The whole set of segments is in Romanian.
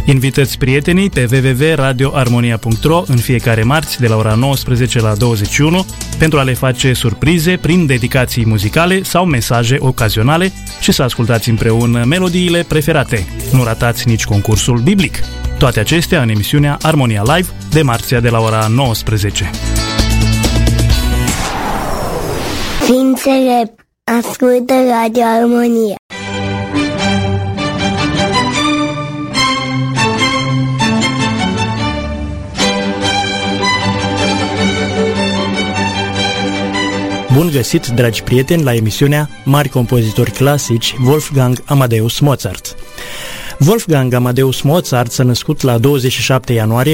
Invitați prietenii pe www.radioarmonia.ro în fiecare marți de la ora 19 la 21 pentru a le face surprize prin dedicații muzicale sau mesaje ocazionale și să ascultați împreună melodiile preferate. Nu ratați nici concursul biblic. Toate acestea în emisiunea Armonia Live de marțea de la ora 19. Fii înțelept, ascultă Radio Armonia. Bun găsit, dragi prieteni, la emisiunea Mari compozitori clasici Wolfgang Amadeus Mozart. Wolfgang Amadeus Mozart s-a născut la 27 ianuarie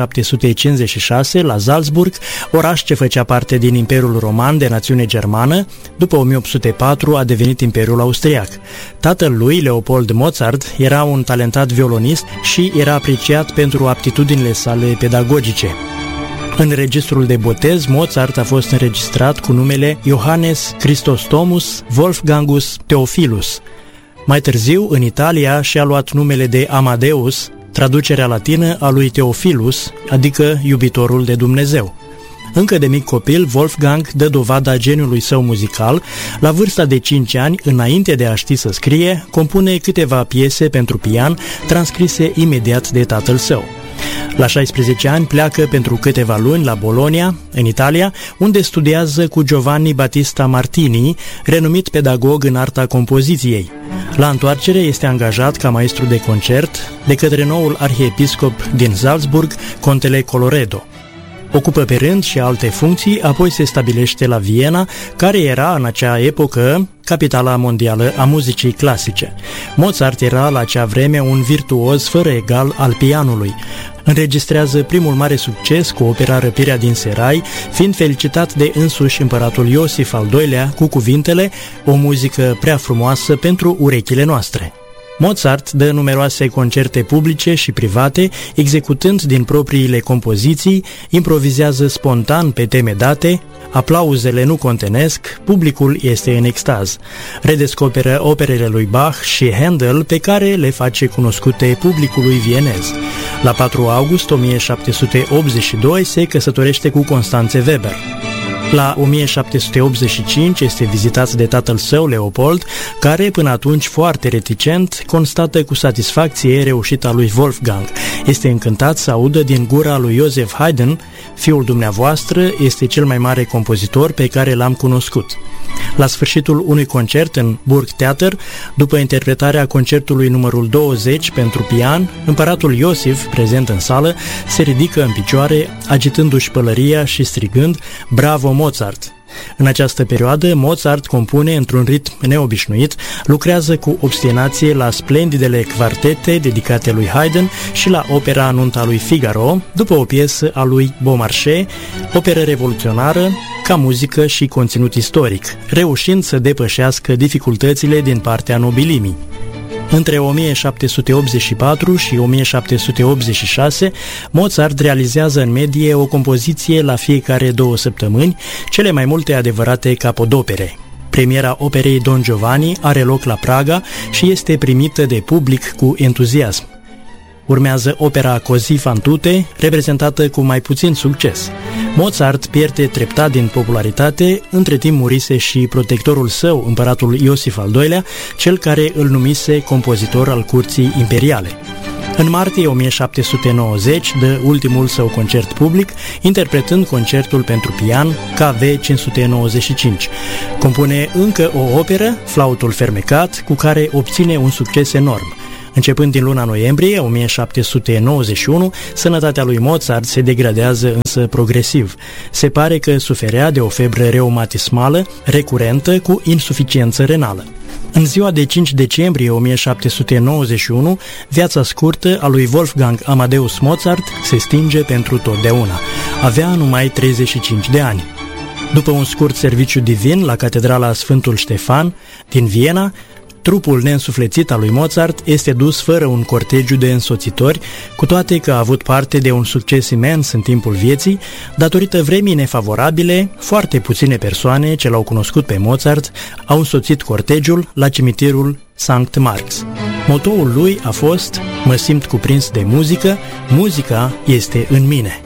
1756 la Salzburg, oraș ce făcea parte din Imperiul Roman de națiune germană. După 1804 a devenit Imperiul Austriac. Tatăl lui, Leopold Mozart, era un talentat violonist și era apreciat pentru aptitudinile sale pedagogice. În registrul de botez, Mozart a fost înregistrat cu numele Johannes Chrysostomus Wolfgangus Theophilus. Mai târziu, în Italia, și-a luat numele de Amadeus, traducerea latină a lui Theophilus, adică iubitorul de Dumnezeu. Încă de mic copil, Wolfgang dă dovada geniului său muzical. La vârsta de 5 ani, înainte de a ști să scrie, compune câteva piese pentru pian, transcrise imediat de tatăl său. La 16 ani pleacă pentru câteva luni la Bologna, în Italia, unde studiază cu Giovanni Battista Martini, renumit pedagog în arta compoziției. La întoarcere este angajat ca maestru de concert de către noul arhiepiscop din Salzburg, contele Colloredo. Ocupă pe rând și alte funcții, apoi se stabilește la Viena, care era în acea epocă capitala mondială a muzicii clasice. Mozart era la acea vreme un virtuoz fără egal al pianului. Înregistrează primul mare succes cu opera Răpirea din Serai, fiind felicitat de însuși împăratul Iosif al II-lea cu cuvintele "o muzică prea frumoasă pentru urechile noastre". Mozart dă numeroase concerte publice și private, executând din propriile compoziții, improvizează spontan pe teme date, aplauzele nu contenesc, publicul este în extaz. Redescoperă operele lui Bach și Handel, pe care le face cunoscute publicului vienez. La 4 august 1782 se căsătorește cu Constanze Weber. La 1785 este vizitat de tatăl său, Leopold, care, până atunci foarte reticent, constată cu satisfacție reușita lui Wolfgang. Este încântat să audă din gura lui Joseph Haydn: "Fiul dumneavoastră este cel mai mare compozitor pe care l-am cunoscut." La sfârșitul unui concert în Burgtheater, după interpretarea concertului numărul 20 pentru pian, împăratul Iosif, prezent în sală, se ridică în picioare, agitându-și pălăria și strigând: "Bravo, Mozart!" În această perioadă, Mozart compune într-un ritm neobișnuit, lucrează cu obstinație la splendidele quartete dedicate lui Haydn și la opera Nunta lui Figaro, după o piesă a lui Beaumarchais, operă revoluționară ca muzică și conținut istoric, reușind să depășească dificultățile din partea nobilimii. Între 1784 și 1786, Mozart realizează în medie o compoziție la fiecare 2 săptămâni, cele mai multe adevărate capodopere. Premiera operei Don Giovanni are loc la Praga și este primită de public cu entuziasm. Urmează opera Così fan tutte, reprezentată cu mai puțin succes. Mozart pierde treptat din popularitate, între timp murise și protectorul său, împăratul Iosif al II-lea, cel care îl numise compozitor al curții imperiale. În martie 1790 dă ultimul său concert public, interpretând concertul pentru pian KV 595. Compune încă o operă, Flautul fermecat, cu care obține un succes enorm. Începând din luna noiembrie 1791, sănătatea lui Mozart se degradează însă progresiv. Se pare că suferea de o febră reumatismală recurentă cu insuficiență renală. În ziua de 5 decembrie 1791, viața scurtă a lui Wolfgang Amadeus Mozart se stinge pentru totdeauna. Avea numai 35 de ani. După un scurt serviciu divin la Catedrala Sfântul Ștefan din Viena, Trupul neînsuflețit al lui Mozart este dus fără un cortegiu de însoțitori, cu toate că a avut parte de un succes imens în timpul vieții. Datorită vremii nefavorabile, foarte puține persoane ce l-au cunoscut pe Mozart au însoțit cortegiul la cimitirul Sankt Marx. Motoul lui a fost: mă simt cuprins de muzică, muzica este în mine.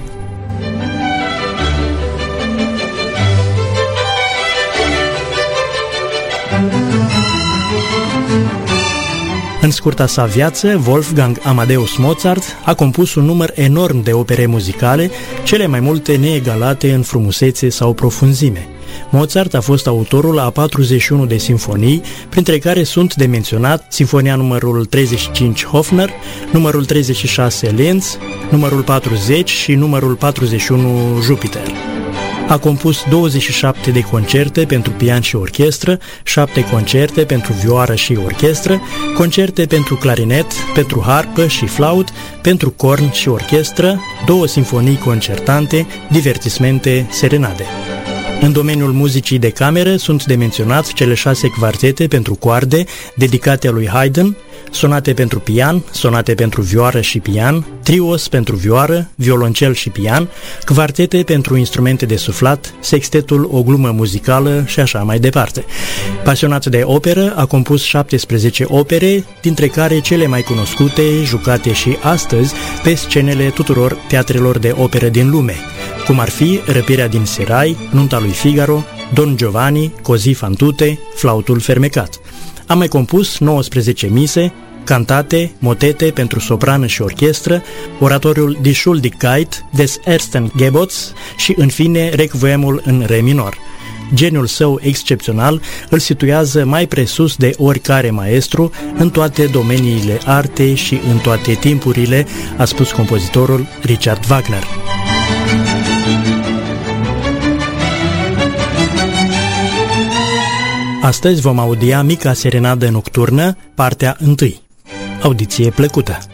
În scurta sa viață, Wolfgang Amadeus Mozart a compus un număr enorm de opere muzicale, cele mai multe neegalate în frumusețe sau profunzime. Mozart a fost autorul a 41 de simfonii, printre care sunt de menționat Sinfonia numărul 35 Hofner, numărul 36 Linz, numărul 40 și numărul 41 Jupiter. A compus 27 de concerte pentru pian și orchestră, 7 concerte pentru vioară și orchestră, concerte pentru clarinet, pentru harpă și flaut, pentru corn și orchestră, 2 simfonii concertante, divertismente, serenade. În domeniul muzicii de cameră sunt de menționat cele 6 quartete pentru coarde dedicate lui Haydn, sonate pentru pian, sonate pentru vioară și pian, trios pentru vioară, violoncel și pian, quartete pentru instrumente de suflat, sextetul O glumă muzicală și așa mai departe. Pasionat de operă, a compus 17 opere, dintre care cele mai cunoscute, jucate și astăzi pe scenele tuturor teatrelor de operă din lume, cum ar fi Răpirea din Serai, Nunta lui Figaro, Don Giovanni, Così fan tutte, Flautul fermecat. A mai compus 19 mise, cantate, motete pentru soprană și orchestră, oratoriul Die Schuldigkeit des ersten Gebots și, în fine, Requiemul în re minor. Geniul său excepțional îl situează mai presus de oricare maestru în toate domeniile artei și în toate timpurile, a spus compozitorul Richard Wagner. Astăzi vom audia mica serenadă nocturnă, partea 1. Audiție plăcută!